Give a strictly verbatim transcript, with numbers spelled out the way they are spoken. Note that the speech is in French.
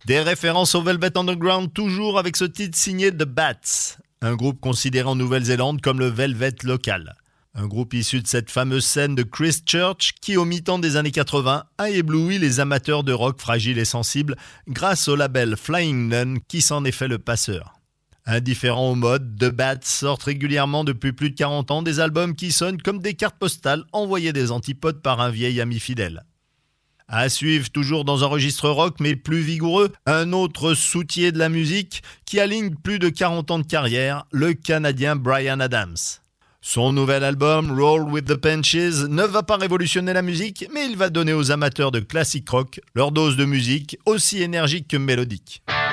Des références au Velvet Underground toujours avec ce titre signé The Bats, un groupe considéré en Nouvelle-Zélande comme le Velvet local. Un groupe issu de cette fameuse scène de Christchurch qui, au mi-temps des années quatre-vingts, a ébloui les amateurs de rock fragiles et sensibles grâce au label Flying Nun qui s'en est fait le passeur. Indifférent aux modes, The Bats sortent régulièrement depuis plus de quarante ans des albums qui sonnent comme des cartes postales envoyées des antipodes par un vieil ami fidèle. À suivre, toujours dans un registre rock mais plus vigoureux, un autre soutier de la musique qui aligne plus de quarante ans de carrière, le Canadien Bryan Adams. Son nouvel album, Roll with the Punches, ne va pas révolutionner la musique, mais il va donner aux amateurs de classic rock leur dose de musique aussi énergique que mélodique.